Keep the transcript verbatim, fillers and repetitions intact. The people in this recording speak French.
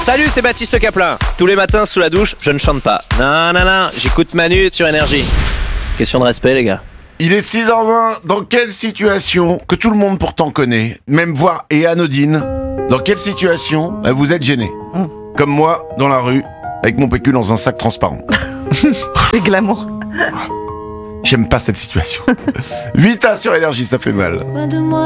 Salut, c'est Baptiste Caplin. Tous les matins sous la douche, je ne chante pas. Non, non, non, j'écoute Manu sur Énergie. Question de respect, les gars. Il est six heures vingt, dans quelle situation, que tout le monde pourtant connaît, même voire est anodine, dans quelle situation bah, vous êtes gêné mmh. Comme moi, dans la rue, avec mon pécule dans un sac transparent. C'est glamour. J'aime pas cette situation. huit A sur Énergie, ça fait mal.